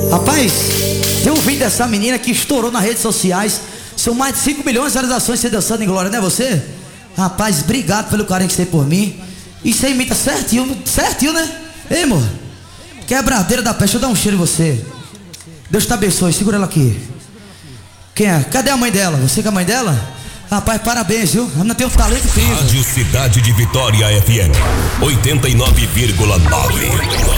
Rapaz, tem um vídeo dessa menina que estourou nas redes sociais. São mais de 5 milhões de visualizações você dançando em glória, não é você? Rapaz, obrigado pelo carinho que você tem por mim. E você imita certinho, certinho, né? Ei, amor, quebradeira da peste, deixa eu dar um cheiro em você. Deus te abençoe, segura ela aqui. Quem é? Cadê a mãe dela? Você que é a mãe dela? Rapaz, parabéns, viu? A menina tem um talento incrível. Rádio Cidade de Vitória FM 89,9.